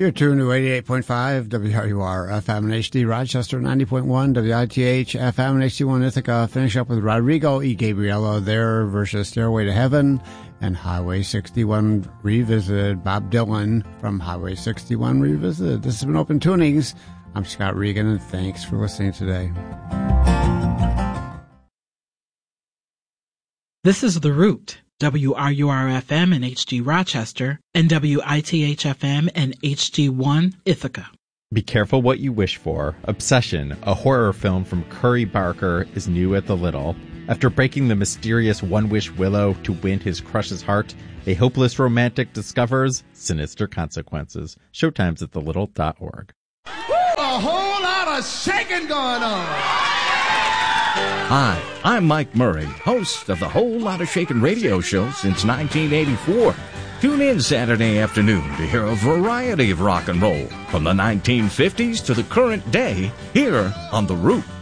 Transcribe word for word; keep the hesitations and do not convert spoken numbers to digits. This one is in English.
You're tuned to eighty-eight point five W R U R F M and H D Rochester, ninety point one W I T H F M and H D one Ithaca. Finish up with Rodrigo E. Gabriello there versus Stairway to Heaven and Highway sixty-one Revisited. Bob Dylan from Highway sixty-one Revisited. This has been Open Tunings. I'm Scott Regan, and thanks for listening today. This is The Root, W R U R F M and H D Rochester, and W I T H F M and H D one Ithaca. Be careful what you wish for. Obsession, a horror film from Curry Barker, is new at the Little. After breaking the mysterious one-wish willow to win his crush's heart, a hopeless romantic discovers sinister consequences. Showtimes at the little dot org. A whole lot of shaking going on. Hi, I'm Mike Murray, host of the Whole Lot of Shakin' radio show since nineteen eighty-four. Tune in Saturday afternoon to hear a variety of rock and roll from the nineteen fifties to the current day here on The Root.